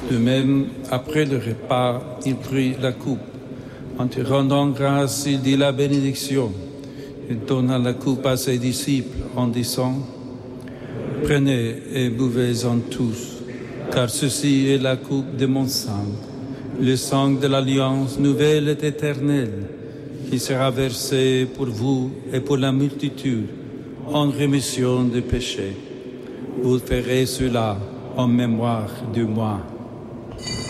De même, après le repas, il prit la coupe. En te rendant grâce, il dit la bénédiction. Il donna la coupe à ses disciples en disant: Prenez et buvez-en tous, car ceci est la coupe de mon sang, le sang de l'alliance nouvelle et éternelle, qui sera versé pour vous et pour la multitude en rémission des péchés. Vous ferez cela en mémoire de moi.